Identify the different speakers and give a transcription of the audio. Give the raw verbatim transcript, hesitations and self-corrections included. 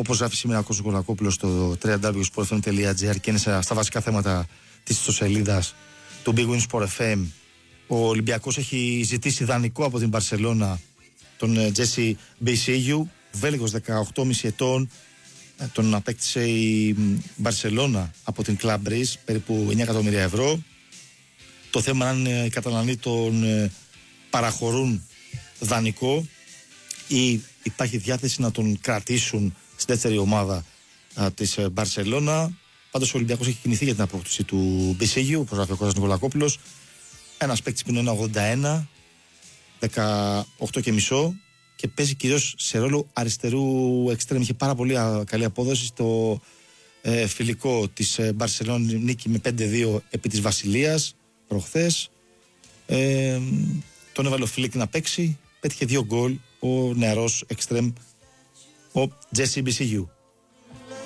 Speaker 1: όπως γράφει σήμερα ο Κώστας Νικολακόπουλος στο double-u double-u double-u τελεία sport f m τελεία g r και είναι στα βασικά θέματα της ιστοσελίδας του Big Win Sport εφ εμ. Ο Ολυμπιακός έχει ζητήσει δανεικό από την Μπαρσελόνα τον Τζέσι Μπεϊσίγιου, Βέλγος δεκαοκτώ κόμμα πέντε ετών. Τον απέκτησε η Μπαρσελόνα από την Club Breeze, περίπου εννιά εκατομμύρια ευρώ. Το θέμα είναι αν οι Καταλανοί τον παραχωρούν δανεικό ή υπάρχει διάθεση να τον κρατήσουν στη δεύτερη ομάδα α, της Μπαρσελόνα. Πάντως ο Ολυμπιακός έχει κινηθεί για την απόκτηση του Μπεϊσίγιου, όπως γράφει ο Κώστας Νικολακόπουλος. Ένας παίκτης που είναι ένα ογδόντα ένα, δεκαοκτώ και μισό και παίζει κυρίως σε ρόλο αριστερού εξτρέμ. Είχε πάρα πολύ καλή απόδοση στο ε, φιλικό της ε, Μπαρσελόνα, νίκη με πέντε δύο επί της Βασιλείας προχθές. Ε, τον έβαλε ο Φλικ να παίξει, πέτυχε δύο γκολ ο νεαρός εξτρέμ ο Τζέσι Μπεϊσίγιου.